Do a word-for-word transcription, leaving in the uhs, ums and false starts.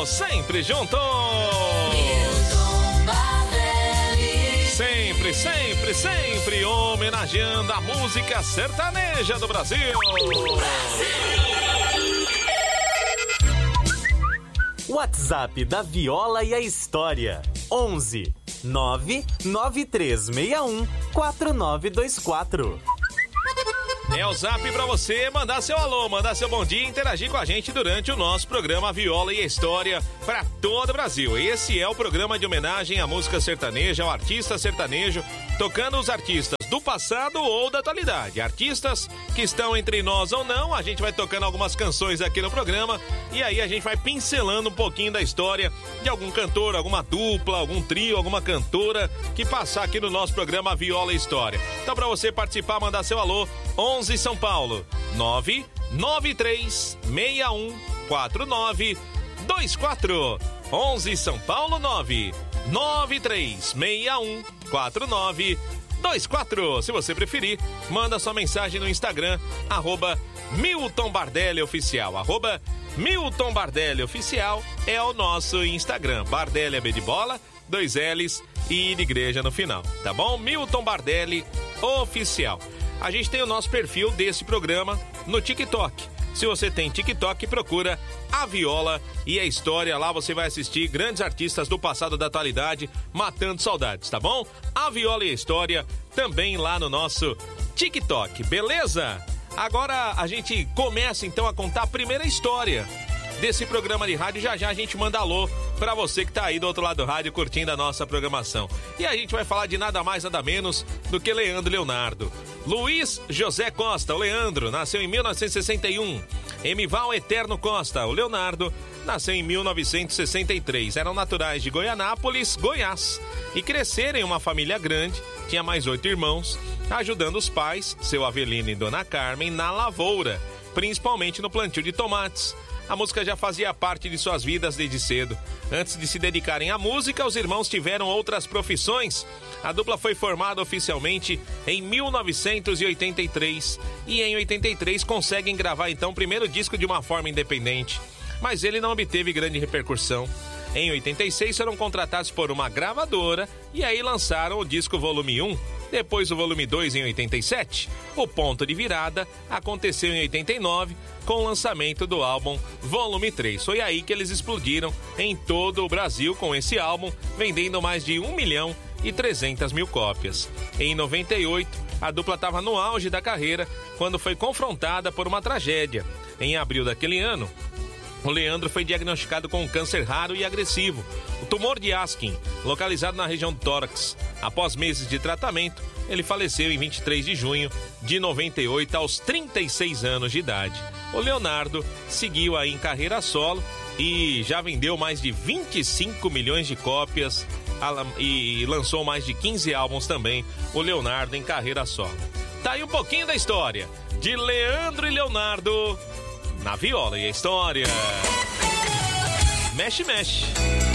sempre junto. Sempre, sempre, sempre homenageando a música sertaneja do Brasil. WhatsApp da Viola e a História. onze nove nove três seis um quatro nove dois quatro. É o zap pra você mandar seu alô, mandar seu bom dia e interagir com a gente durante o nosso programa Viola e a História para todo o Brasil. Esse é o programa de homenagem à música sertaneja, ao artista sertanejo, tocando os artistas do passado ou da atualidade. Artistas que estão entre nós ou não, a gente vai tocando algumas canções aqui no programa e aí a gente vai pincelando um pouquinho da história de algum cantor, alguma dupla, algum trio, alguma cantora que passar aqui no nosso programa Viola e História. Então para você participar, mandar seu alô, onze São Paulo, nove nove três seis um quatro nove dois quatro. onze São Paulo, nove nove três seis um quatro nove dois quatro. Se você preferir, manda sua mensagem no Instagram, arroba Milton Bardelli Oficial. Arroba Milton Bardelli Oficial é o nosso Instagram. Bardelli é B de bola, dois L's e de igreja no final, tá bom? Milton Bardelli Oficial. A gente tem o nosso perfil desse programa no TikTok. Se você tem TikTok, procura a Viola e a História. Lá você vai assistir grandes artistas do passado e da atualidade matando saudades, tá bom? A Viola e a História também lá no nosso TikTok, beleza? Agora a gente começa então a contar a primeira história desse programa de rádio. Já já a gente manda alô pra você que tá aí do outro lado do rádio curtindo a nossa programação. E a gente vai falar de nada mais, nada menos do que Leandro Leonardo. Luiz José Costa, o Leandro, nasceu em mil novecentos e sessenta e um. Emival Eterno Costa, o Leonardo, nasceu em mil novecentos e sessenta e três. Eram naturais de Goianápolis, Goiás. E cresceram em uma família grande, tinha mais oito irmãos, ajudando os pais, seu Avelino e Dona Carmen, na lavoura, principalmente no plantio de tomates. A música já fazia parte de suas vidas desde cedo. Antes de se dedicarem à música, os irmãos tiveram outras profissões. A dupla foi formada oficialmente em mil novecentos e oitenta e três e em oitenta e três conseguem gravar então o primeiro disco de uma forma independente. Mas ele não obteve grande repercussão. Em oitenta e seis foram contratados por uma gravadora e aí lançaram o disco volume um. Depois o volume dois em oitenta e sete. O ponto de virada aconteceu em oitenta e nove com o lançamento do álbum volume três. Foi aí que eles explodiram em todo o Brasil com esse álbum, vendendo mais de um milhão e trezentas mil cópias. Em noventa e oito, a dupla estava no auge da carreira quando foi confrontada por uma tragédia. Em abril daquele ano, o Leandro foi diagnosticado com um câncer raro e agressivo, o tumor de Askin, localizado na região do tórax. Após meses de tratamento, ele faleceu em vinte e três de junho de noventa e oito, aos trinta e seis anos de idade. O Leonardo seguiu aí em carreira solo e já vendeu mais de vinte e cinco milhões de cópias e lançou mais de quinze álbuns também, o Leonardo em carreira solo. Tá aí um pouquinho da história de Leandro e Leonardo na Viola e a História. Mexe, mexe.